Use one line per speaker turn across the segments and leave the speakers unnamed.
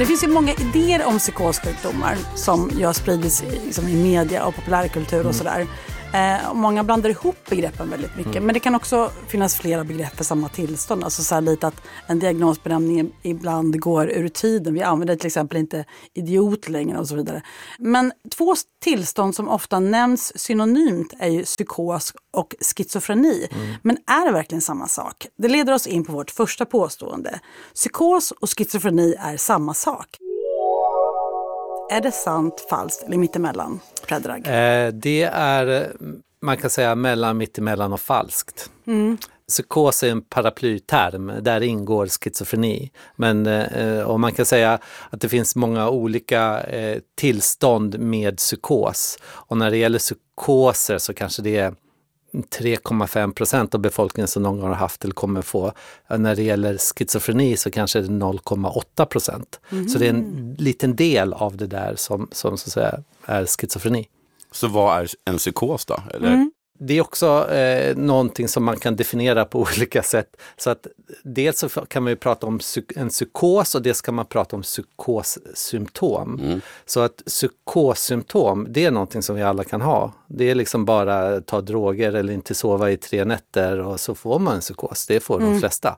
Det finns ju många idéer om psykossjukdomar som jag spridits liksom i media och populärkultur och sådär. Och många blandar ihop begreppen väldigt mycket. Men det kan också finnas flera begrepp för samma tillstånd. Alltså så här lite att en diagnosbenämning ibland går ur tiden. Vi använder till exempel inte idiot längre och så vidare. Men två tillstånd som ofta nämns synonymt är ju psykos och schizofreni. Men är det verkligen samma sak? Det leder oss in på vårt första påstående. Psykos och schizofreni är samma sak. Är det sant, falskt eller mittemellan, Predrag?
Det är, man kan säga, mellan, mittemellan och falskt. Psykos är en paraplyterm, där ingår schizofreni. Men och man kan säga att det finns många olika tillstånd med psykos. Och när det gäller psykoser så kanske det är 3,5% av befolkningen som någon gång har haft eller kommer få. När det gäller schizofreni så kanske det är 0,8%. Så det är en liten del av det där som så att säga är schizofreni.
Så vad är en psykos då? Eller?
Det är också någonting som man kan definiera på olika sätt. Så att dels så kan man ju prata om en psykos och dels kan man prata om psykossymptom. Så att psykossymptom, det är någonting som vi alla kan ha. Det är liksom bara ta droger eller inte sova i 3 nätter och så får man en psykos. Det får de flesta.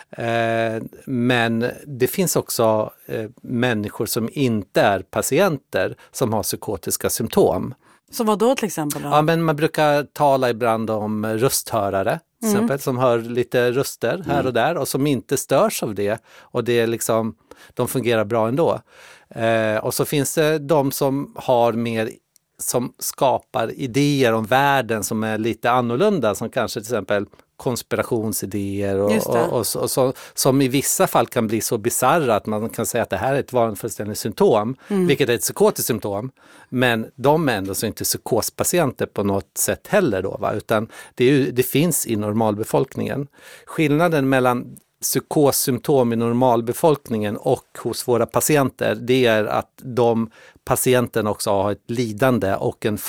Men det finns också människor som inte är patienter som har psykotiska symptom.
Så vad då till exempel? Då?
Ja, men man brukar tala ibland om rösthörare till exempel, som hör lite röster här och där och som inte störs av det. Och det är liksom, de fungerar bra ändå. Och så finns det de som har mer, som skapar idéer om världen som är lite annorlunda, som kanske till exempel konspirationsidéer och så, som i vissa fall kan bli så bizarra att man kan säga att det här är ett vanföreställande symptom, vilket är ett psykotiskt symptom, men de är ändå så inte psykospatienter på något sätt heller då, va? Utan det finns i normalbefolkningen. Skillnaden mellan psykossymptom i normalbefolkningen och hos våra patienter, det är att de patienten också har ett lidande och en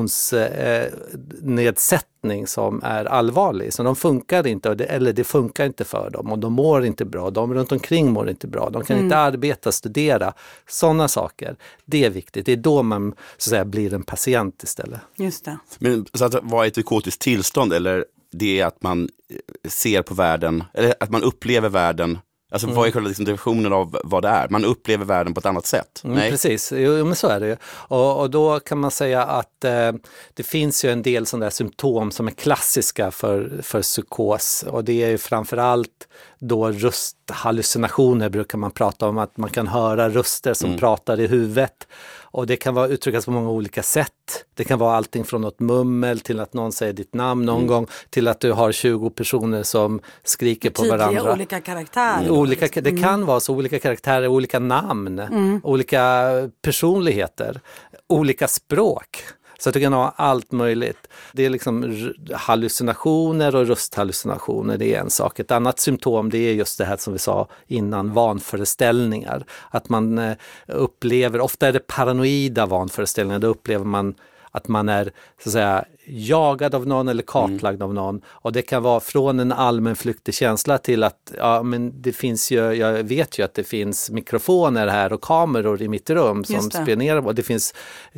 funktionsnedsättning som är allvarlig. Så de funkar inte, eller det funkar inte för dem och de mår inte bra. De runt omkring mår inte bra. De kan inte arbeta, studera. Sådana saker. Det är viktigt. Det är då man så att säga blir en patient istället.
Just det.
Men så att, vad är ett psykotiskt tillstånd? Eller det är att man ser på världen, eller att man upplever världen. Alltså vad är själva definitionen av vad det är? Man upplever världen på ett annat sätt. Nej.
Precis, jo, men så är det ju. Och då kan man säga att det finns ju en del sådana där symptom som är klassiska för psykos. Och det är ju framförallt då rösthallucinationer, brukar man prata om, att man kan höra röster som pratar i huvudet. Och det kan uttryckas på många olika sätt. Det kan vara allting från något mummel till att någon säger ditt namn någon gång, till att du har 20 personer som skriker på varandra.
Tydliga olika karaktärer.
Det kan vara så, olika karaktärer, olika namn, olika personligheter, olika språk. Så att du kan ha allt möjligt. Det är liksom hallucinationer och rösthallucinationer, det är en sak. Ett annat symptom, det är just det här som vi sa innan, vanföreställningar. Att man upplever, ofta är det paranoida vanföreställningar, då upplever man att man är så att säga jagad av någon eller kartlagd av någon. Och det kan vara från en allmänflyktig känsla till att men det finns ju, jag vet ju att det finns mikrofoner här och kameror i mitt rum som spionerar. Och det finns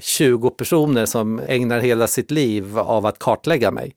20 personer som ägnar hela sitt liv av att kartlägga mig.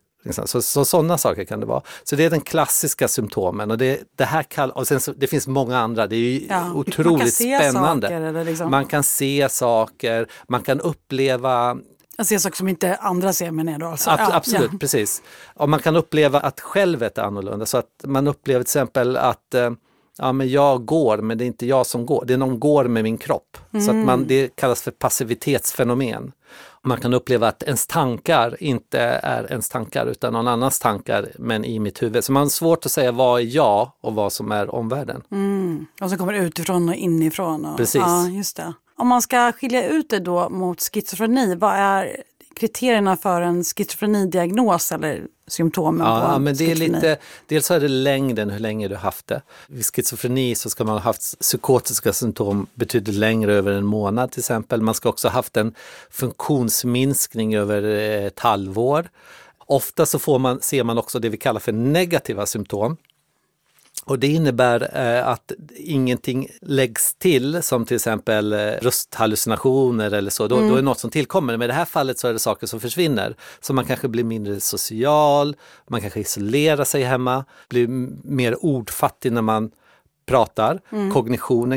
Så sådana saker kan det vara. Så det är den klassiska symptomen. Och det här och sen det finns många andra. Det är ju otroligt spännande. Man kan se saker, man kan uppleva...
Jag ser saker som inte andra ser, men är då alltså.
Absolut, precis. Och man kan uppleva att självet är annorlunda. Så att man upplever till exempel att men jag går, men det är inte jag som går. Det är någon går med min kropp. Så att det kallas för passivitetsfenomen. Man kan uppleva att ens tankar inte är ens tankar utan någon annans tankar, men i mitt huvud. Så man har svårt att säga vad är jag och vad som är omvärlden.
Och så kommer det utifrån och inifrån.
Precis.
Ja, just det. Om man ska skilja ut det då mot schizofreni, vad är kriterierna för en schizofrenidiagnos eller symptomen på
men det är
schizofreni?
lite, dels är det längden, hur länge du har haft det. Vid schizofreni så ska man ha haft psykotiska symptom betydligt längre, över en månad till exempel. Man ska också ha haft en funktionsminskning över ett halvår. Ofta så ser man också det vi kallar för negativa symptom. Och det innebär att ingenting läggs till, som till exempel rösthallucinationer eller så. Då är det något som tillkommer. Men i det här fallet så är det saker som försvinner. Så man kanske blir mindre social, man kanske isolerar sig hemma, blir mer ordfattig när man pratar. Kognitionen